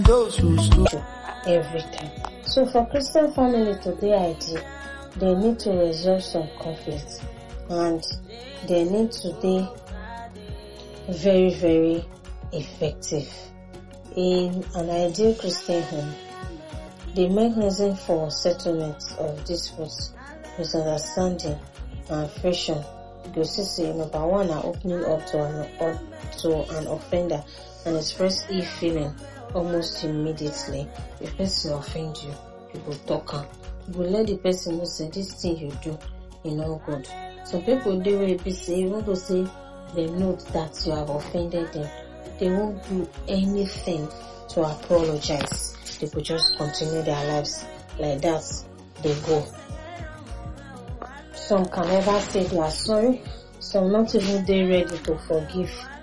those who stood every time. So for Christian family today, they need to resolve some conflicts and they need to be very, very effective. In an ideal Christian home, the mechanism for settlement of disputes, misunderstanding, and friction goes to say number one are opening up to an offender and express ill feeling almost immediately. If person offend you, you will talk am. You will let the person know say this thing you do is not good. Some people do will be say even though say they know that you have offended them, they won't do anything to apologize. They could just continue their lives like that. They go. Some can never say they are sorry. Some not even they ready to forgive